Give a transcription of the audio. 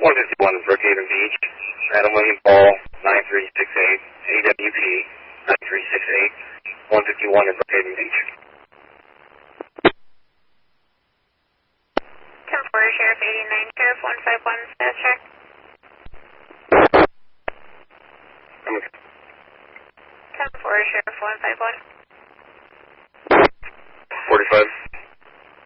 151 is Brookhaven Beach. Adam William Paul, 9368, AWP, 9368, 151 is Brookhaven Beach. 10-4, Sheriff 89, Sheriff 151, status check. 10-4, Sheriff 151. 45.